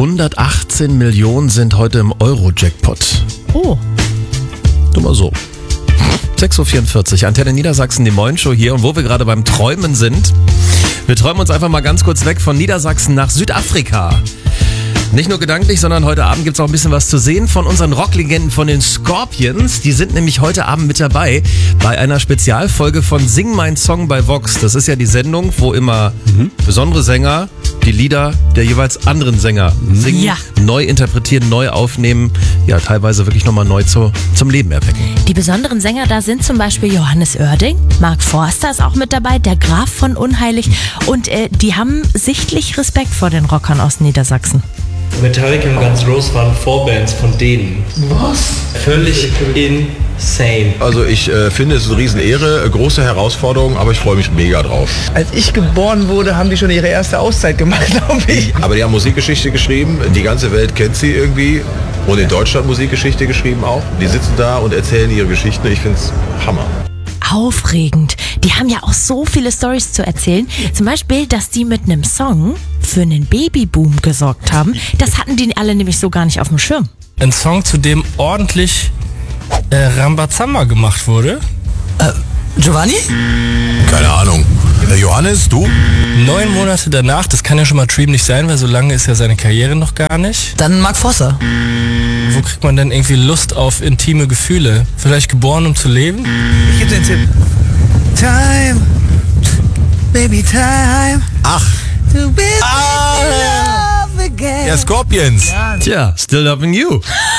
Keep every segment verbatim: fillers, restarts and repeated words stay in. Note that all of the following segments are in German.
hundertachtzehn Millionen sind heute im Euro-Jackpot. Oh. Nur mal so. sechs Uhr vierundvierzig, Antenne Niedersachsen, die Morning-Show hier. Und wo wir gerade beim Träumen sind, wir träumen uns einfach mal ganz kurz weg von Niedersachsen nach Südafrika. Nicht nur gedanklich, sondern heute Abend gibt es auch ein bisschen was zu sehen von unseren Rocklegenden von den Scorpions. Die sind nämlich heute Abend mit dabei bei einer Spezialfolge von Sing mein Song bei Vox. Das ist ja die Sendung, wo immer mhm. besondere Sänger die Lieder der jeweils anderen Sänger singen, ja. neu interpretieren, neu aufnehmen, ja teilweise wirklich nochmal neu zu, zum Leben erwecken. Die besonderen Sänger da sind zum Beispiel Johannes Oerding, Mark Forster ist auch mit dabei, der Graf von Unheilig und äh, die haben sichtlich Respekt vor den Rockern aus Niedersachsen. Metallica und Guns N' Roses waren Vorbands von denen. Was? Völlig insane. Also ich äh, finde, es ist eine Riesenehre, große Herausforderung, aber ich freue mich mega drauf. Als ich geboren wurde, haben die schon ihre erste Auszeit gemacht, glaube ich. Aber die haben Musikgeschichte geschrieben, die ganze Welt kennt sie irgendwie und in Deutschland Musikgeschichte geschrieben auch. Die sitzen da und erzählen ihre Geschichten, ich finde es Hammer. Aufregend. Die haben ja auch so viele Storys zu erzählen. Zum Beispiel, dass die mit einem Song für einen Babyboom gesorgt haben. Das hatten die alle nämlich so gar nicht auf dem Schirm. Ein Song, zu dem ordentlich äh, Rambazamba gemacht wurde. Äh, Giovanni? Keine Ahnung. Äh, Johannes, du? Neun Monate danach, das kann ja schon mal Dream nicht sein, weil so lange ist ja seine Karriere noch gar nicht. Dann Mark Forster. Wo kriegt man denn irgendwie Lust auf intime Gefühle? Vielleicht geboren, um zu leben? Ich gebe den Tipp. Time, baby time. Ach, Du bist Ah. in love again. der Scorpions. Ja. Tja, Still Loving You.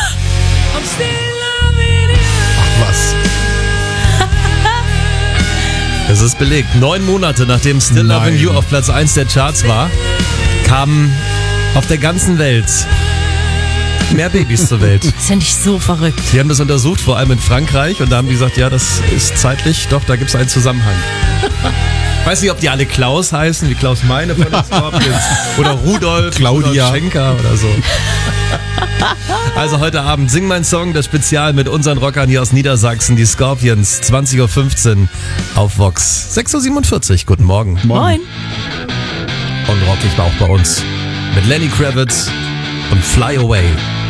Was? Es ist belegt. Neun Monate nachdem Still Nein. Loving You auf Platz eins der Charts war, kamen auf der ganzen Welt mehr Babys zur Welt. Das finde ich so verrückt. Die haben das untersucht, vor allem in Frankreich, und da haben die gesagt, ja, das ist zeitlich, doch, da gibt es einen Zusammenhang. Ich weiß nicht, ob die alle Klaus heißen, wie Klaus Meine von den Scorpions, oder Rudolf, Claudia. Rudolf Schenker oder so. Also heute Abend Sing mein Song, das Spezial mit unseren Rockern hier aus Niedersachsen, die Scorpions, zwanzig Uhr fünfzehn auf Vox. sechs Uhr siebenundvierzig, guten Morgen. Moin. Und rockig war auch bei uns mit Lenny Kravitz und Fly Away.